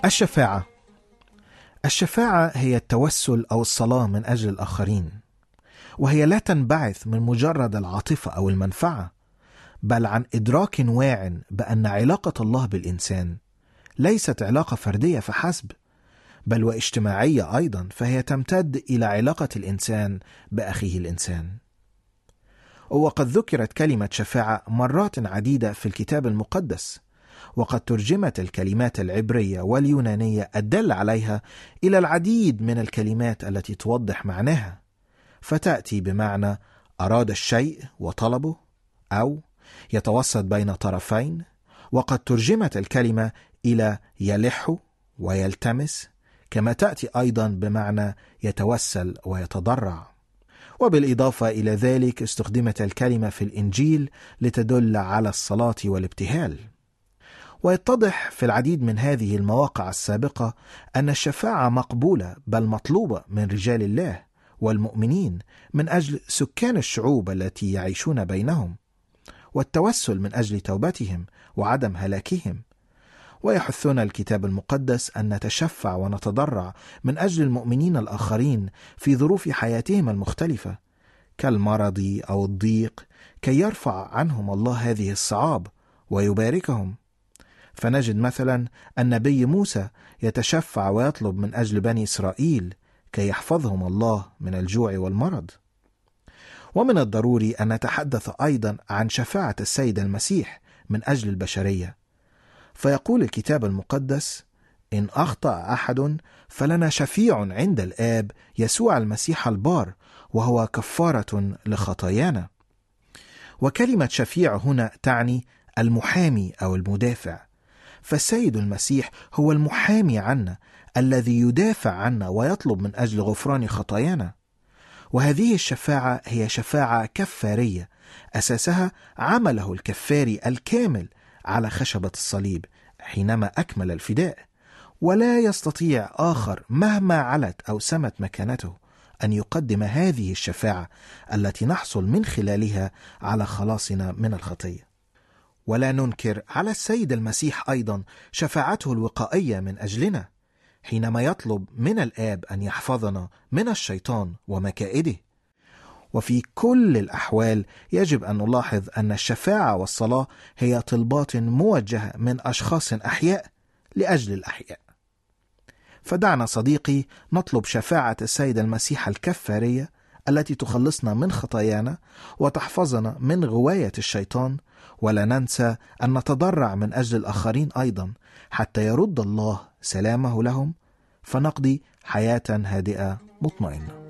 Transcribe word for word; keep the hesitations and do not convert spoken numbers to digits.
الشفاعة. الشفاعة هي التوسل أو الصلاة من أجل الآخرين، وهي لا تنبعث من مجرد العاطفة أو المنفعة، بل عن إدراك واع بأن علاقة الله بالإنسان ليست علاقة فردية فحسب، بل واجتماعية أيضا، فهي تمتد إلى علاقة الإنسان بأخيه الإنسان. وقد ذكرت كلمة شفاعة مرات عديدة في الكتاب المقدس، وقد ترجمت الكلمات العبرية واليونانية الدالة عليها إلى العديد من الكلمات التي توضح معناها، فتأتي بمعنى أراد الشيء وطلبه، أو يتوسط بين طرفين. وقد ترجمت الكلمة إلى يلح ويلتمس، كما تأتي أيضا بمعنى يتوسل ويتضرع. وبالإضافة إلى ذلك استخدمت الكلمة في الإنجيل لتدل على الصلاة والابتهال. ويتضح في العديد من هذه المواقع السابقة أن الشفاعة مقبولة بل مطلوبة من رجال الله والمؤمنين من أجل سكان الشعوب التي يعيشون بينهم، والتوسل من أجل توبتهم وعدم هلاكهم. ويحثنا الكتاب المقدس أن نتشفع ونتضرع من أجل المؤمنين الآخرين في ظروف حياتهم المختلفة كالمرض أو الضيق، كي يرفع عنهم الله هذه الصعاب ويباركهم. فنجد مثلا النبي موسى يتشفع ويطلب من أجل بني إسرائيل كي يحفظهم الله من الجوع والمرض. ومن الضروري أن نتحدث أيضا عن شفاعة السيد المسيح من أجل البشرية، فيقول الكتاب المقدس: إن أخطأ أحد فلنا شفيع عند الآب، يسوع المسيح البار، وهو كفارة لخطايانا. وكلمة شفيع هنا تعني المحامي أو المدافع، فالسيد المسيح هو المحامي عنا الذي يدافع عنا ويطلب من أجل غفران خطايانا. وهذه الشفاعة هي شفاعة كفارية أساسها عمله الكفاري الكامل على خشبة الصليب حينما أكمل الفداء، ولا يستطيع آخر مهما علت أو سمت مكانته أن يقدم هذه الشفاعة التي نحصل من خلالها على خلاصنا من الخطية. ولا ننكر على السيد المسيح أيضا شفاعته الوقائية من أجلنا حينما يطلب من الآب أن يحفظنا من الشيطان ومكائده. وفي كل الأحوال يجب أن نلاحظ أن الشفاعة والصلاة هي طلبات موجهة من أشخاص أحياء لأجل الأحياء. فدعنا صديقي نطلب شفاعة السيد المسيح الكفارية التي تخلصنا من خطايانا وتحفظنا من غواية الشيطان، ولا ننسى أن نتضرع من أجل الآخرين أيضا حتى يرد الله سلامه لهم، فنقضي حياة هادئة مطمئنة.